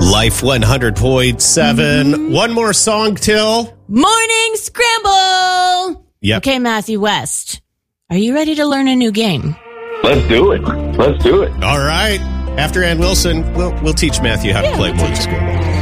Life 100.7. One more song, Till. Morning Scramble. Yep. Okay, Matthew West. Are you ready to learn a new game? Let's do it. All right. After Ann Wilson, we'll teach Matthew how to play Morning Scramble.